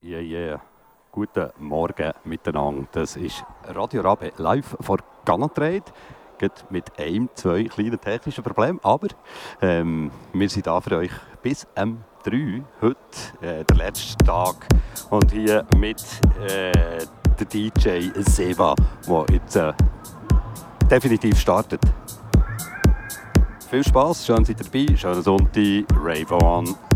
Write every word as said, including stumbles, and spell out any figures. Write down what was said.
Yeah, yeah. Guten Morgen miteinander. Das ist Radio Rabe live vor Ganatrade. Mit einem, zwei kleinen technischen Problemen. Aber ähm, wir sind da für euch bis um drei. Heute äh, der letzte Tag. Und hier mit äh, der D J Seva, der jetzt äh, definitiv startet. Viel Spass, schön seid ihr dabei. Schönen Sonntag. Rave on.